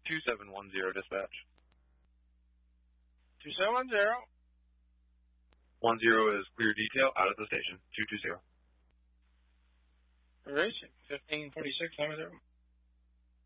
2710 dispatch. 2710. 10 is clear detail out of the station. 220. Racing. 1546, 9-0.